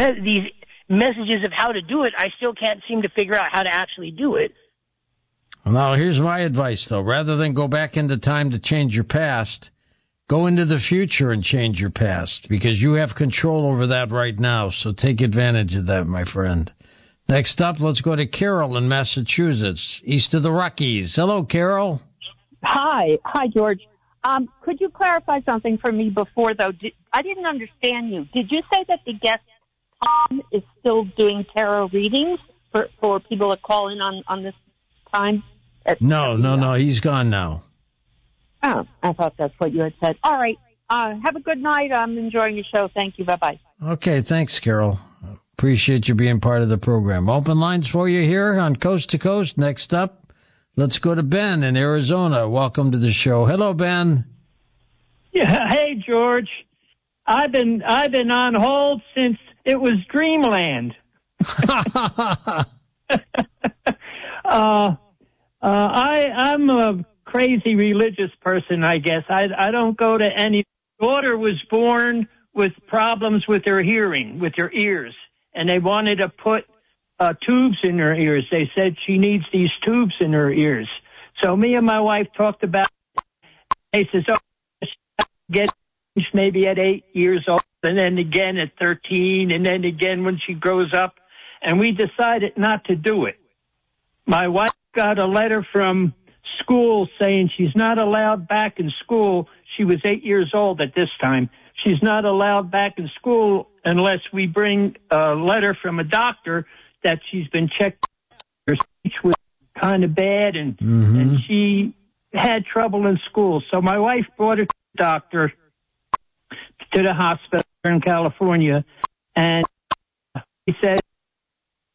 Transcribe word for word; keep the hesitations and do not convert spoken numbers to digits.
me- these messages of how to do it, I still can't seem to figure out how to actually do it. Well, now, here's my advice, though. Rather than go back into time to change your past, go into the future and change your past, because you have control over that right now. So take advantage of that, my friend. Next up, let's go to Carol in Massachusetts, east of the Rockies. Hello, Carol. Hi. Hi, George. Um, could you clarify something for me before, though? Did, I didn't understand you. Did you say that the guest, Tom, is still doing tarot readings for, for people that call in on, on this time? At, no, at no, the, no. He's gone now. Oh, I thought that's what you had said. All right. Uh, have a good night. I'm enjoying your show. Thank you. Bye-bye. Okay, thanks, Carol. Appreciate you being part of the program. Open lines for you here on Coast to Coast. Next up, let's go to Ben in Arizona. Welcome to the show. Hello, Ben. Yeah, hey, George. I've been I've been on hold since it was Dreamland. uh, uh, I I'm a crazy religious person, I guess. I I don't go to any. Daughter was born with problems with her hearing, with her ears, and they wanted to put uh, tubes in her ears. They said she needs these tubes in her ears. So me and my wife talked about it. They says, oh, get maybe at eight years old, and then again at thirteen, and then again when she grows up. And we decided not to do it. My wife got a letter from school saying she's not allowed back in school. She was eight years old at this time. She's not allowed back in school unless we bring a letter from a doctor that she's been checked. Her speech was kind of bad, and, mm-hmm. and she had trouble in school. So my wife brought her to the doctor, to the hospital in California, and he said